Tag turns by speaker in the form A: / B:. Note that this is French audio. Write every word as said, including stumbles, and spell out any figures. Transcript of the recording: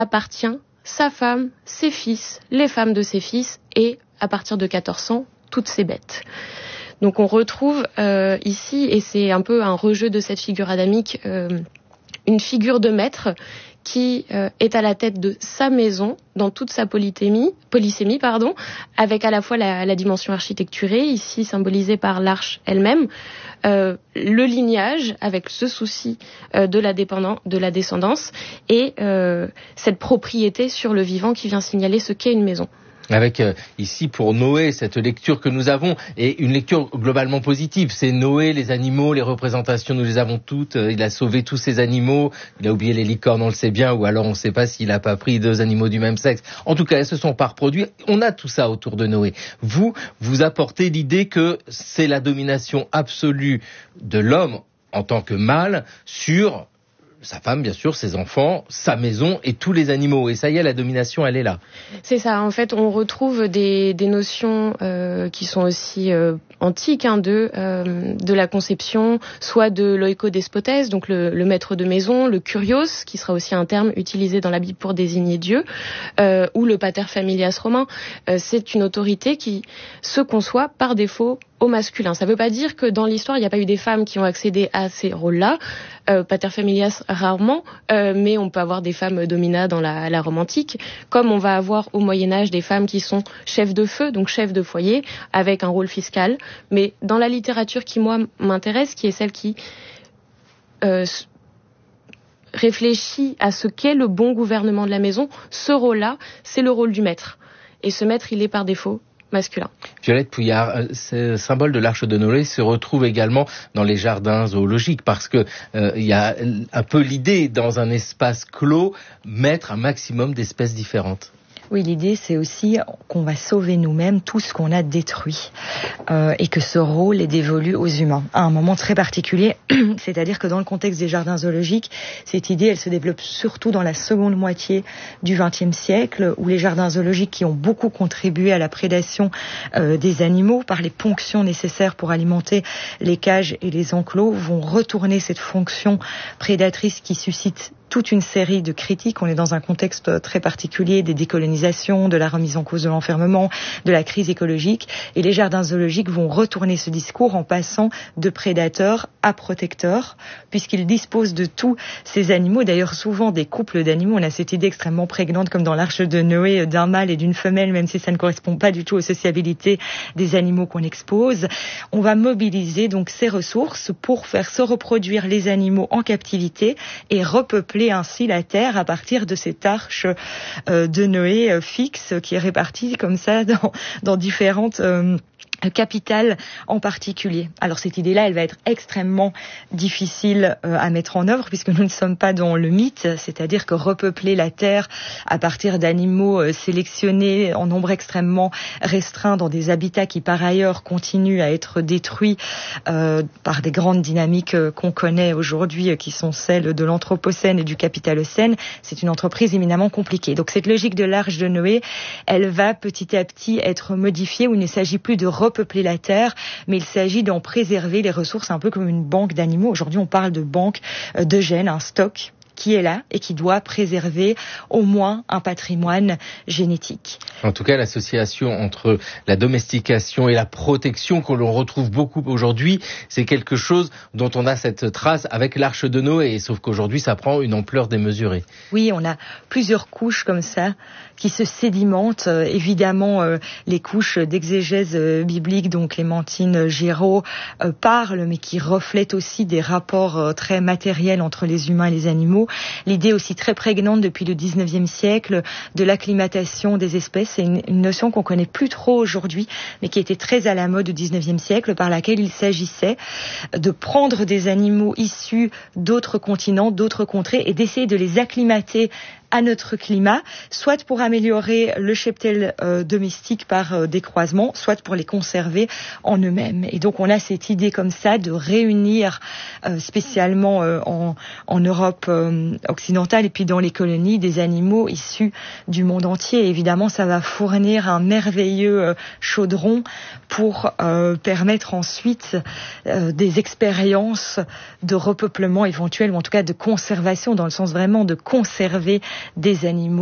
A: appartient sa femme, ses fils, les femmes de ses fils et, à partir de quatorze ans, toutes ses bêtes. Donc on retrouve euh, ici, et c'est un peu un rejeu de cette figure adamique, euh, une figure de maître qui euh, est à la tête de sa maison dans toute sa polytémie, polysémie, pardon, avec à la fois la, la dimension architecturée, ici symbolisée par l'arche elle-même, euh, le lignage avec ce souci euh, de la dépendance, de la descendance, et euh, cette propriété sur le vivant qui vient signaler ce qu'est une maison.
B: Avec euh, ici pour Noé cette lecture que nous avons, et une lecture globalement positive. C'est Noé, les animaux, les représentations, nous les avons toutes. Il a sauvé tous ces animaux, il a oublié les licornes, on le sait bien, ou alors on ne sait pas s'il n'a pas pris deux animaux du même sexe. En tout cas, elles se sont pas reproduits. On a tout ça autour de Noé. Vous, vous apportez l'idée que c'est la domination absolue de l'homme en tant que mâle sur sa femme, bien sûr, ses enfants, sa maison et tous les animaux. Et ça y est, la domination, elle est là.
A: C'est ça. En fait, on retrouve des, des notions euh, qui sont aussi euh, antiques, hein, de, euh, de la conception, soit de l'oikodespotès, donc le, le maître de maison, le kurios, qui sera aussi un terme utilisé dans la Bible pour désigner Dieu, euh, ou le pater familias romain. Euh, c'est une autorité qui se conçoit par défaut au masculin. Ça ne veut pas dire que dans l'histoire, il n'y a pas eu des femmes qui ont accédé à ces rôles-là, euh, pater familias rarement, euh, mais on peut avoir des femmes domina dans la, la Rome antique, comme on va avoir au Moyen-Âge des femmes qui sont chefs de feu, donc chefs de foyer, avec un rôle fiscal. Mais dans la littérature qui, moi, m'intéresse, qui est celle qui euh, réfléchit à ce qu'est le bon gouvernement de la maison, ce rôle-là, c'est le rôle du maître. Et ce maître, il est par défaut masculin.
B: Violette Pouillard, ce symbole de l'arche de Noé se retrouve également dans les jardins zoologiques, parce que euh, il y a un peu l'idée, dans un espace clos, mettre un maximum d'espèces différentes.
C: Oui, l'idée, c'est aussi qu'on va sauver nous-mêmes tout ce qu'on a détruit, euh, et que ce rôle est dévolu aux humains à un moment très particulier. C'est-à-dire que dans le contexte des jardins zoologiques, cette idée, elle se développe surtout dans la seconde moitié du vingtième siècle, où les jardins zoologiques, qui ont beaucoup contribué à la prédation euh, des animaux par les ponctions nécessaires pour alimenter les cages et les enclos, vont retourner cette fonction prédatrice qui suscite toute une série de critiques. On est dans un contexte très particulier des décolonisations, de la remise en cause de l'enfermement, de la crise écologique. Et les jardins zoologiques vont retourner ce discours en passant de prédateurs à protecteurs, puisqu'ils disposent de tous ces animaux. D'ailleurs, souvent des couples d'animaux. On a cette idée extrêmement prégnante, comme dans l'arche de Noé, d'un mâle et d'une femelle, même si ça ne correspond pas du tout aux sociabilités des animaux qu'on expose. On va mobiliser donc ces ressources pour faire se reproduire les animaux en captivité et repeupler ainsi la terre à partir de cette arche euh, de Noé euh, fixe qui est répartie comme ça dans, dans différentes euh, capitale en particulier. Alors cette idée-là, elle va être extrêmement difficile euh, à mettre en œuvre, puisque nous ne sommes pas dans le mythe, c'est-à-dire que repeupler la terre à partir d'animaux euh, sélectionnés en nombre extrêmement restreint dans des habitats qui par ailleurs continuent à être détruits euh, par des grandes dynamiques euh, qu'on connaît aujourd'hui, euh, qui sont celles de l'Anthropocène et du Capitalocène, c'est une entreprise éminemment compliquée. Donc cette logique de l'arche de Noé, elle va petit à petit être modifiée, où il ne s'agit plus de repeupler la terre, mais il s'agit d'en préserver les ressources, un peu comme une banque d'animaux. Aujourd'hui, on parle de banque de gènes, un stock qui est là et qui doit préserver au moins un patrimoine génétique.
B: En tout cas, l'association entre la domestication et la protection que l'on retrouve beaucoup aujourd'hui, c'est quelque chose dont on a cette trace avec l'arche de Noé, sauf qu'aujourd'hui, ça prend une ampleur démesurée.
C: Oui, on a plusieurs couches comme ça qui se sédimentent. Euh, évidemment, euh, les couches d'exégèse euh, biblique, dont Clémentine Géraud euh, parle, mais qui reflètent aussi des rapports euh, très matériels entre les humains et les animaux. L'idée aussi très prégnante depuis le dix-neuvième siècle de l'acclimatation des espèces, c'est une, une notion qu'on connaît plus trop aujourd'hui, mais qui était très à la mode au dix-neuvième siècle, par laquelle il s'agissait de prendre des animaux issus d'autres continents, d'autres contrées, et d'essayer de les acclimater à notre climat, soit pour améliorer le cheptel euh, domestique par euh, décroisement, soit pour les conserver en eux-mêmes. Et donc on a cette idée comme ça de réunir euh, spécialement euh, en, en Europe euh, occidentale et puis dans les colonies des animaux issus du monde entier. Et évidemment, ça va fournir un merveilleux euh, chaudron pour euh, permettre ensuite euh, des expériences de repeuplement éventuel, ou en tout cas de conservation, dans le sens vraiment de conserver des animaux